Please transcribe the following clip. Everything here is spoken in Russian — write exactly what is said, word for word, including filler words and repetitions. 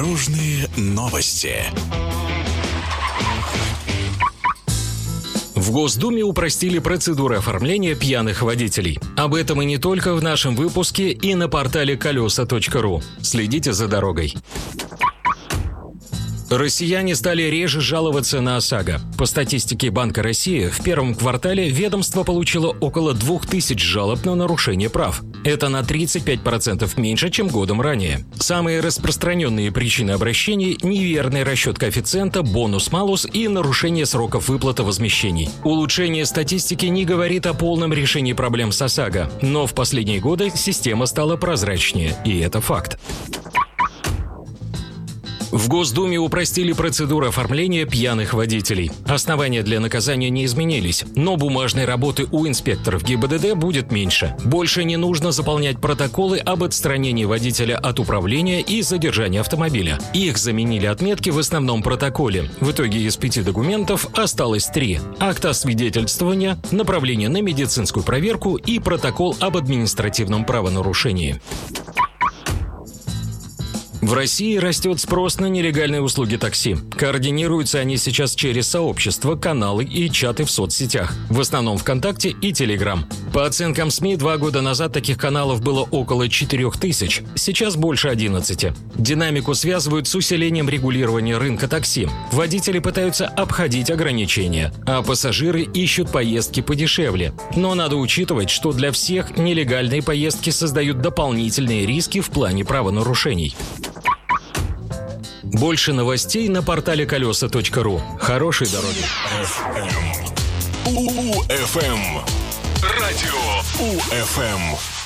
Дорожные новости. В Госдуме упростили процедуру оформления пьяных водителей. Об этом и не только в нашем выпуске и на портале колеса точка ру. Следите за дорогой. Россияне стали реже жаловаться на ОСАГО. По статистике Банка России, в первом квартале ведомство получило около двух тысяч жалоб на нарушение прав. Это на тридцать пять процентов меньше, чем годом ранее. Самые распространенные причины обращений – неверный расчет коэффициента, бонус-малус и нарушение сроков выплаты возмещений. Улучшение статистики не говорит о полном решении проблем с ОСАГО, но в последние годы система стала прозрачнее, и это факт. В Госдуме упростили процедуру оформления пьяных водителей. Основания для наказания не изменились, но бумажной работы у инспекторов ГИБДД будет меньше. Больше не нужно заполнять протоколы об отстранении водителя от управления и задержании автомобиля. Их заменили отметки в основном протоколе. В итоге из пяти документов осталось три: акт освидетельствования, направление на медицинскую проверку и протокол об административном правонарушении. В России растет спрос на нелегальные услуги такси. Координируются они сейчас через сообщества, каналы и чаты в соцсетях, в основном ВКонтакте и Телеграм. По оценкам СМИ, два года назад таких каналов было около четырех тысяч, сейчас больше одиннадцати. Динамику связывают с усилением регулирования рынка такси. Водители пытаются обходить ограничения, а пассажиры ищут поездки подешевле. Но надо учитывать, что для всех нелегальные поездки создают дополнительные риски в плане правонарушений. Больше новостей на портале колеса точка ру. Хорошей дороги. УФМ. Радио УФМ.